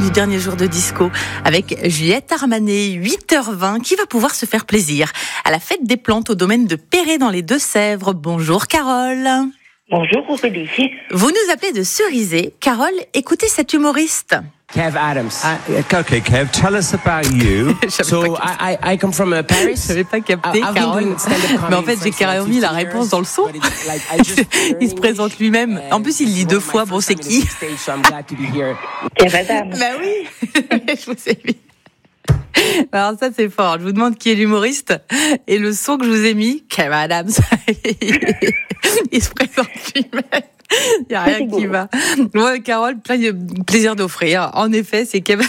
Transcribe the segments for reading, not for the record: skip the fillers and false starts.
du dernier jour de disco avec Juliette Armanet, 8h20, qui va pouvoir se faire plaisir à la fête des plantes au domaine de Perret dans les Deux-Sèvres. Bonjour Carole. Bonjour Aurélie. Vous nous appelez de Cerisay. Carole, écoutez cet humoriste. Kev Adams. Okay, Kev, tell us about you. So I come from Paris. Je n'avais pas capté, Carole. Mais en fait, j'ai carrément mis la réponse dans le son. Il se présente lui-même. En plus, il lit deux fois. Bon, c'est qui? Kev Adams. Bah oui, je vous ai mis. Alors ça, c'est fort. Je vous demande qui est l'humoriste. Et le son que je vous ai mis, Kev Adams, il se présente lui-même. Il n'y a rien qui va. Moi, Carole, plein de plaisir d'offrir. En effet, c'est Kev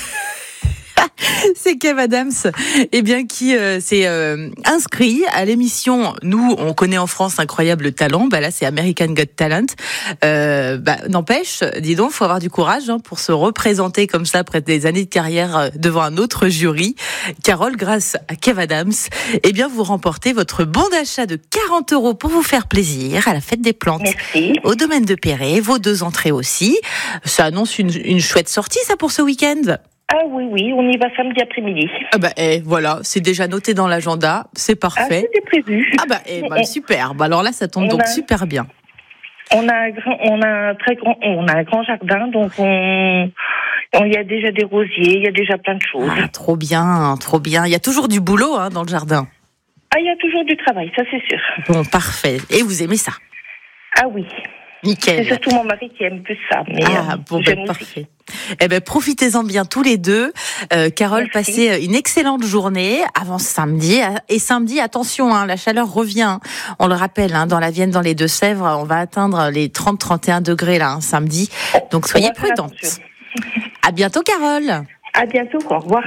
Adams, qui s'est inscrit à l'émission. Nous, on connaît en France Incroyable Talent. Là, c'est American Got Talent. N'empêche, dis donc, faut avoir du courage pour se représenter comme ça après des années de carrière devant un autre jury. Carole, grâce à Kev Adams, vous remportez votre bon d'achat de 40 € pour vous faire plaisir à la fête des plantes. Merci. Au domaine de Perret, vos 2 entrées aussi. Ça annonce une chouette sortie, ça, pour ce week-end. Ah oui, on y va samedi après-midi. Voilà, c'est déjà noté dans l'agenda, c'est parfait. C'était prévu. Super. Alors là, ça tombe donc super bien. On a un grand jardin, donc il y a déjà des rosiers, il y a déjà plein de choses. Ah, trop bien. Il y a toujours du boulot dans le jardin. Ah, il y a toujours du travail, ça c'est sûr. Bon, parfait. Et vous aimez ça? Ah oui. Nickel. C'est surtout mon mari qui aime plus ça. Mais parfait. Profitez-en bien tous les deux. Carole, Merci. passez une excellente journée avant samedi. Et samedi, attention, la chaleur revient. On le rappelle, dans la Vienne, dans les Deux-Sèvres, on va atteindre les 30-31 degrés samedi. Donc soyez prudentes. À bientôt, Carole. À bientôt, au revoir.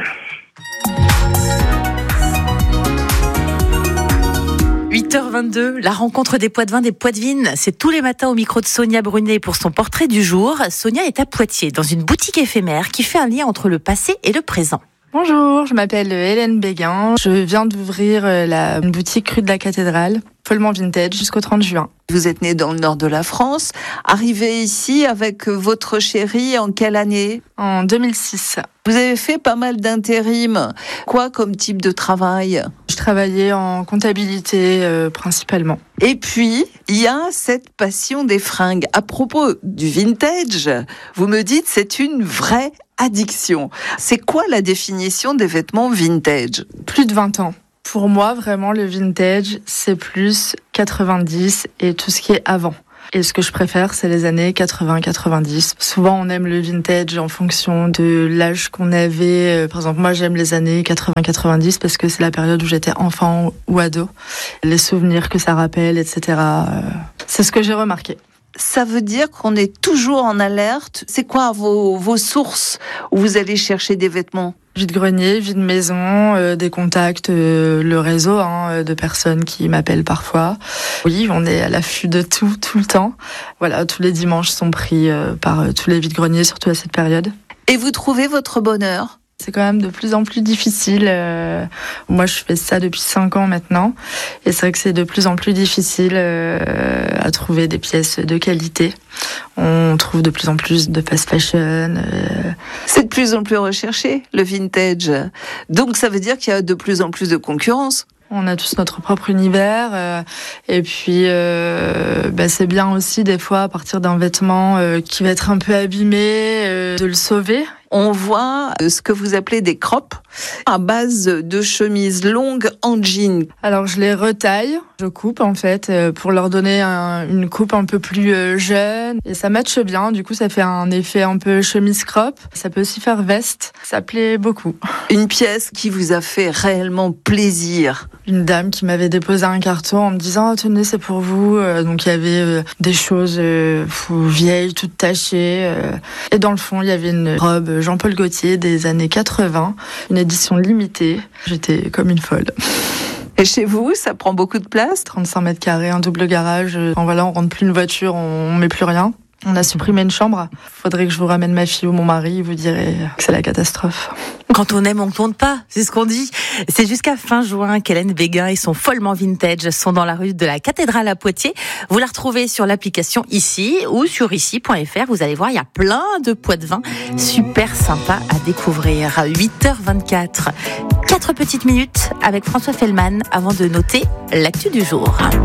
8h22, la rencontre des Poitevins, des Poitevines, c'est tous les matins au micro de Sonia Brunet pour son portrait du jour. Sonia est à Poitiers, dans une boutique éphémère qui fait un lien entre le passé et le présent. Bonjour, je m'appelle Hélène Béguin. Je viens d'ouvrir une boutique rue de la Cathédrale, follement vintage, jusqu'au 30 juin. Vous êtes né dans le nord de la France, arrivé ici avec votre chéri en quelle année? En 2006. Vous avez fait pas mal d'intérim. Quoi comme type de travail? Je travaillais en comptabilité principalement. Et puis, il y a cette passion des fringues. À propos du vintage, vous me dites c'est une vraie addiction. C'est quoi la définition des vêtements vintage? Plus de 20 ans. Pour moi, vraiment, le vintage, c'est plus 90 et tout ce qui est avant. Et ce que je préfère, c'est les années 80-90. Souvent, on aime le vintage en fonction de l'âge qu'on avait. Par exemple, moi, j'aime les années 80-90 parce que c'est la période où j'étais enfant ou ado. Les souvenirs que ça rappelle, etc. C'est ce que j'ai remarqué. Ça veut dire qu'on est toujours en alerte. C'est quoi vos sources où vous allez chercher des vêtements? Vide-grenier, vide-maison, des contacts, le réseau de personnes qui m'appellent parfois. Oui, on est à l'affût de tout le temps. Voilà, tous les dimanches sont pris par tous les vide-greniers, surtout à cette période. Et vous trouvez votre bonheur? C'est quand même de plus en plus difficile. Moi, je fais ça depuis 5 ans maintenant. Et c'est vrai que c'est de plus en plus difficile à trouver des pièces de qualité. On trouve de plus en plus de fast fashion. C'est de plus en plus recherché, le vintage. Donc, ça veut dire qu'il y a de plus en plus de concurrence. On a tous notre propre univers. Et puis, c'est bien aussi, des fois, à partir d'un vêtement qui va être un peu abîmé, de le sauver. On voit ce que vous appelez des crops à base de chemises longues en jean. Alors je les retaille, je coupe en fait pour leur donner une coupe un peu plus jeune et ça matche bien, du coup ça fait un effet un peu chemise crop. Ça peut aussi faire veste, ça plaît beaucoup. Une pièce qui vous a fait réellement plaisir? Une dame qui m'avait déposé un carton en me disant « Tenez, c'est pour vous ». Donc il y avait des choses vieilles, toutes tachées. Et dans le fond, il y avait une robe Jean-Paul Gaultier des années 80, une édition limitée. J'étais comme une folle. Et chez vous, ça prend beaucoup de place? 35 mètres carrés, un double garage. On rentre plus une voiture, on met plus rien. On a supprimé une chambre. Faudrait que je vous ramène ma fille ou mon mari, vous direz que c'est la catastrophe. Quand on aime, on ne compte pas, c'est ce qu'on dit. C'est jusqu'à fin juin qu'Hélène Béguin et son Follement Vintage sont dans la rue de la Cathédrale à Poitiers. Vous la retrouvez sur l'application Ici ou sur ici.fr. Vous allez voir, il y a plein de pots de vin super sympas à découvrir. 8h24, 4 petites minutes avec François Fellman avant de noter l'actu du jour.